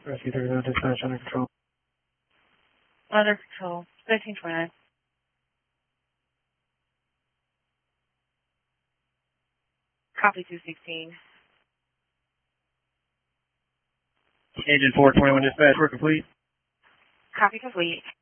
Rescue 39 dispatch under control. Under control. 1329. Copy 216. Engine 421 dispatch, we're complete. Copy complete.